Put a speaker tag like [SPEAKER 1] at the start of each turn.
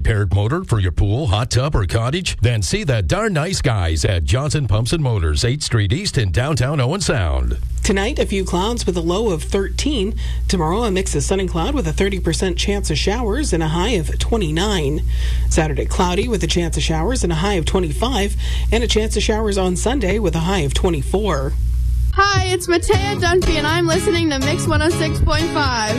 [SPEAKER 1] repaired motor for your pool, hot tub, or cottage? Then see the darn nice guys at Johnson Pumps and Motors, 8th Street East in downtown Owen Sound.
[SPEAKER 2] Tonight, a few clouds with a low of 13. Tomorrow, a mix of sun and cloud with a 30% chance of showers and a high of 29. Saturday, cloudy with a chance of showers and a high of 25. And a chance of showers on Sunday with a high of 24.
[SPEAKER 3] Hi, it's Matea Dunphy, and I'm listening to Mix 106.5.